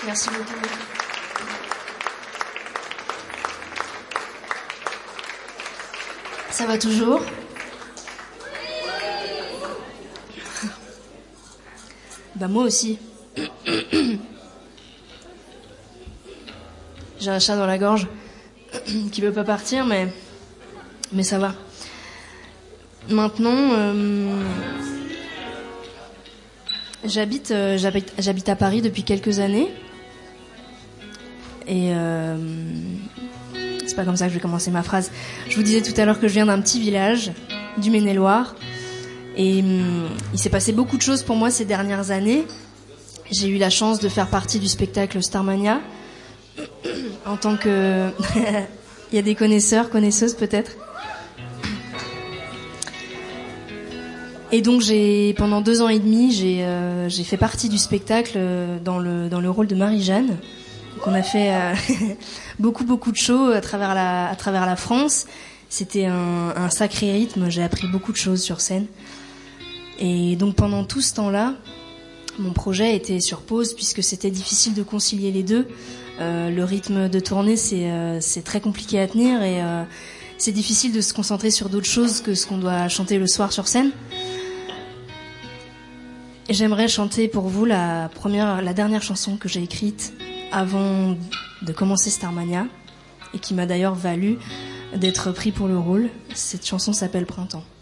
Merci beaucoup. Ça va toujours? Bah moi aussi. J'ai un chat dans la gorge qui veut pas partir, mais ça va. Maintenant, j'habite à Paris depuis quelques années. Et c'est pas comme ça que je vais commencer ma phrase. Je vous disais tout à l'heure que je viens d'un petit village du Maine-et-Loire. Et il s'est passé beaucoup de choses pour moi ces dernières années. J'ai eu la chance de faire partie du spectacle Starmania. En tant que... Il y a des connaisseuses peut-être. Et donc pendant 2 ans et demi, j'ai fait partie du spectacle dans le rôle de Marie-Jeanne. Donc on a fait beaucoup de shows à travers la France. C'était un sacré rythme. J'ai appris beaucoup de choses sur scène. Et donc pendant tout ce temps-là, mon projet était sur pause puisque c'était difficile de concilier les deux. Le rythme de tournée, c'est très compliqué à tenir et c'est difficile de se concentrer sur d'autres choses que ce qu'on doit chanter le soir sur scène. Et j'aimerais chanter pour vous la dernière chanson que j'ai écrite avant de commencer Starmania et qui m'a d'ailleurs valu d'être pris pour le rôle. Cette chanson s'appelle Printemps.